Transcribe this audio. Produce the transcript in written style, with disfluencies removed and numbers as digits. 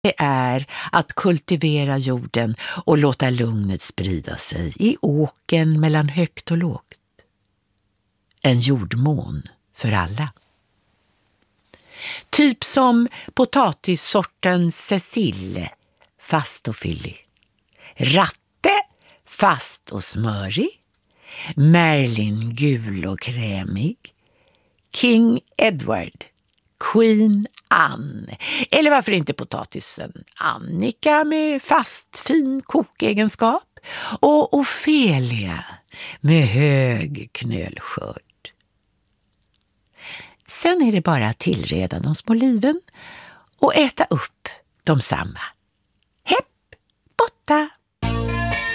det är att kultivera jorden och låta lugnet sprida sig i åken mellan högt och lågt. En jordmån för alla. Typ som potatissorten Cecile, fast och fyllig. Ratte, fast och smörig. Merlin, gul och krämig. King Edward, Queen Anne, eller varför inte potatisen Annika med fast fin kokegenskap och Ofelia med hög knölskörd. Sen är det bara att tillreda de små liven och äta upp de samma. Hepp, botta!